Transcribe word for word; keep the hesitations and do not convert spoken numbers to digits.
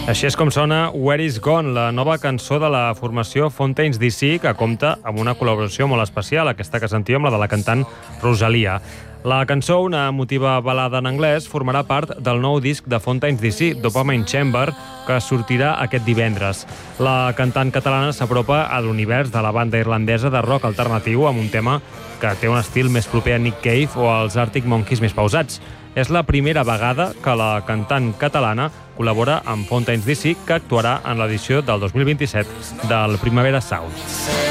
Així és com sona Where Is Gone, la nova cançó de la formació Fontaines D C, que compta amb una col·laboració molt especial, aquesta que sentíem, la de la cantant Rosalia. La cançó, una emotiva balada en anglès, formarà part del nou disc de Fontaines D C, Dopamine Chamber, que sortirà aquest divendres. La cantant catalana s'apropa a l'univers de la banda irlandesa de rock alternatiu amb un tema que té un estil més proper a Nick Cave o als Arctic Monkeys més pausats. És la primera vegada que la cantant catalana col·labora amb Fontaines D C, que actuarà en l'edició del dos mil vint-i-set del Primavera Sound.